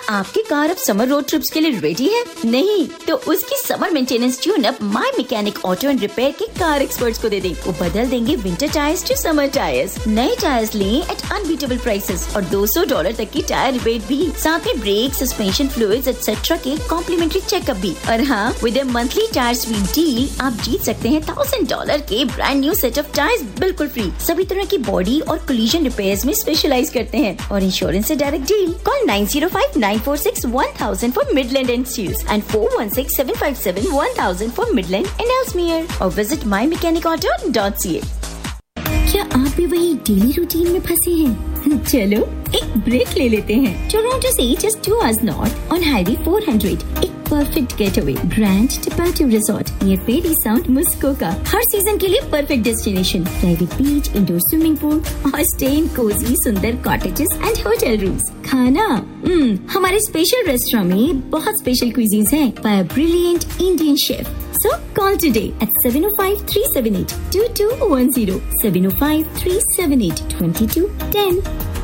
आपकी कार अब summer road trips के लिए रेडी है? नहीं तो उसकी summer maintenance tune up my mechanic auto and repair के कार एक्सपर्ट्स को दे दें। वो बदल देंगे winter tyres to summer tyres. नए टायर्स लें एट अनबीटेबल प्राइसेस और $200 तक की टायर रिबेट भी। साथ में ब्रेक, सस्पेंशन फ्लूइड्स एक्सेट्रा के कॉम्प्लीमेंट्री चेकअप भी। और हाँ, with a monthly tyre SVEEP deal आप जीत सकते हैं $1000 के brand new set of tyres बिल्कुल फ्री। सभी तरह की बॉडी और कोलिजन रिपेयर्स में स्पेशलाइज करते हैं और इंश्योरेंस से direct deal. Call 9059461000 for Midland and Shields and 4167571000 for Midland and Ellesmere or visit mymechanic.ca। क्या आप भी वही डेली रूटीन में फंसे हैं? चलो एक ब्रेक ले लेते हैं। टोरंटो से just 2 hours north on Highway 400 एक perfect getaway grand टपाटो resort near फेरी साउंड मुस्कोका। हर सीजन के लिए perfect destination, private beach, indoor swimming pool और स्टे इन कोजी सुंदर कॉटेजेस एंड होटल रूम्स। खाना हमारे स्पेशल रेस्टोरेंट में बहुत स्पेशल क्विजीन्स हैं bye a brilliant Indian chef. So call today at 705-378-2210, 705-378-2210.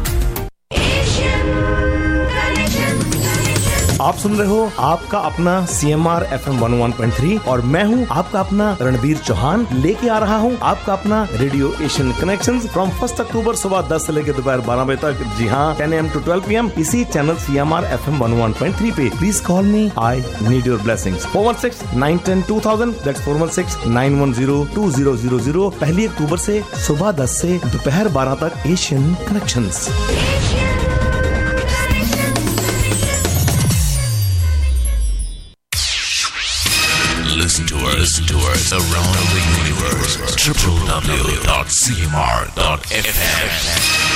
आप सुन रहे हो आपका अपना CMR FM 101.3 और मैं हूं आपका अपना रणवीर चौहान। लेके आ रहा हूं आपका अपना रेडियो एशियन कनेक्शंस फ्रॉम 1 अक्टूबर सुबह 10 से लेकर दोपहर 12 बजे तक। जी हां, 10 AM to 12 PM इसी चैनल CMR FM 101.3 पे। Please call me, I need your blessings. 416-910-2000, that's 416-910-2000। 1 अक्टूबर से सुबह 10 से दोपहर 12 तक Asian connections. Listen to us around the universe. www.cmr.fm